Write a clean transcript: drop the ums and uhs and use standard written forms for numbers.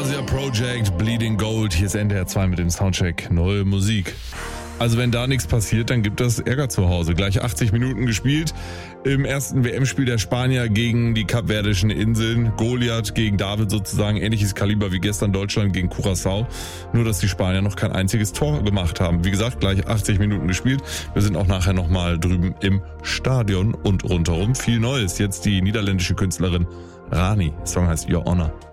Nausea Project, Bleeding Gold. Hier ist NDR 2 mit dem Soundcheck. Neue Musik. Also wenn da nichts passiert, dann gibt das Ärger zu Hause. Gleich 80 Minuten gespielt. Im ersten WM-Spiel der Spanier gegen die kapverdischen Inseln. Goliath gegen David sozusagen. Ähnliches Kaliber wie gestern Deutschland gegen Curaçao. Nur, dass die Spanier noch kein einziges Tor gemacht haben. Wie gesagt, gleich 80 Minuten gespielt. Wir sind auch nachher nochmal drüben im Stadion und rundherum. Viel Neues. Jetzt die niederländische Künstlerin Rani. Der Song heißt Your Honor.